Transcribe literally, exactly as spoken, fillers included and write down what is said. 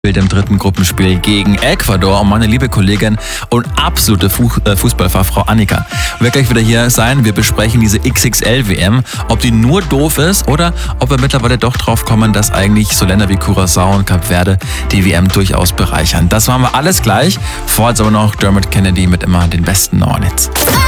Im dritten Gruppenspiel gegen Ecuador und meine liebe Kollegin und absolute Fußballfachfrau Annika wird gleich wieder hier sein. Wir besprechen diese X X L-W M, ob die nur doof ist oder ob wir mittlerweile doch drauf kommen, dass eigentlich so Länder wie Curaçao und Kap Verde die W M durchaus bereichern. Das machen wir alles gleich. Vorher aber noch Dermot Kennedy mit immer den besten Neuen Hits.